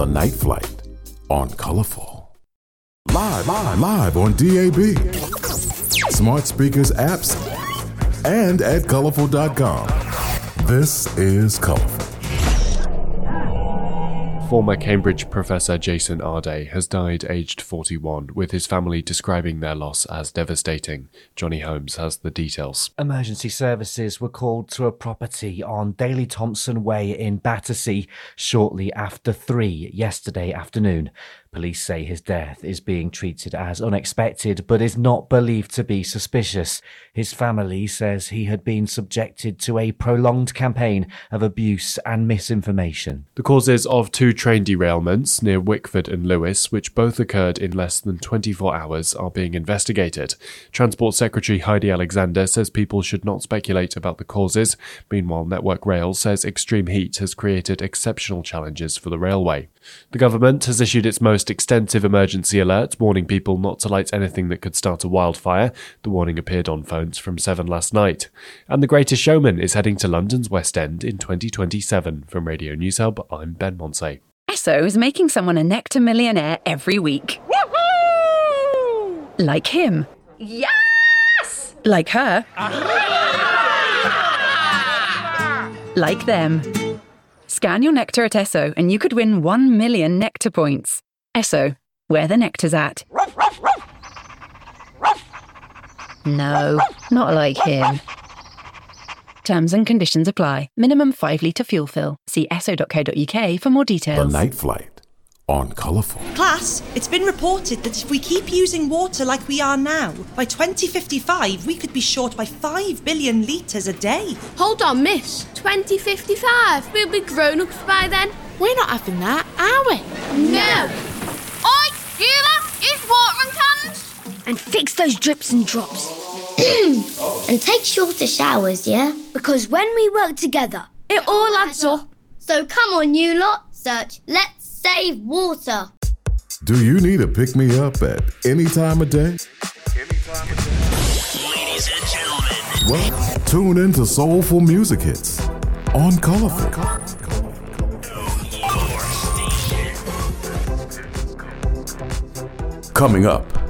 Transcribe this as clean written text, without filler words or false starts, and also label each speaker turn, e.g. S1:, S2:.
S1: The Night Flight on Colorful. Live on DAB, smart speakers, apps, and at colorful.com. This is Colorful.
S2: Former Cambridge professor Jason Arday has died aged 41, with his family describing their loss as devastating. Johnny Holmes has the details.
S3: Emergency services were called to a property on Daley Thompson Way in Battersea shortly after 3 yesterday afternoon. Police say his death is being treated as unexpected, but is not believed to be suspicious. His family says he had been subjected to a prolonged campaign of abuse and misinformation.
S2: The causes of 2 train derailments near Wickford and Lewes, which both occurred in less than 24 hours, are being investigated. Transport Secretary Heidi Alexander says people should not speculate about the causes. Meanwhile, Network Rail says extreme heat has created exceptional challenges for the railway. The government has issued its most extensive emergency alert, warning people not to light anything that could start a wildfire. The warning appeared on phones from 7 last night. And The Greatest Showman is heading to London's West End in 2027. From Radio News Hub, I'm Ben Monsey.
S4: Esso is making someone a Nectar millionaire every week. Woohoo! Like him. Yes! Like her. Like them. Scan your Nectar at Esso and you could win 1 million Nectar points. Esso, where the nectar's at. No, not like him. Terms and conditions apply. Minimum 5 litre fuel fill. See esso.co.uk for more details.
S1: The Night Flight on Colorful.
S5: Class, it's been reported that if we keep using water like we are now, by 2055 we could be short by 5 billion litres a day.
S6: Hold on, miss. 2055? We'll be grown-ups by then. We're not having that, are we? No!
S7: Oi! Hear that? It's watering cans!
S8: And fix those drips and drops. And take shorter showers, yeah? Because when we work together,
S6: it all adds up.
S8: So come on, you lot. Search Let's Save Water.
S1: Do you need a pick-me-up at any time of day?
S9: Ladies and gentlemen.
S1: Well, tune in to Soulful Music Hits on Colorful. Coming up,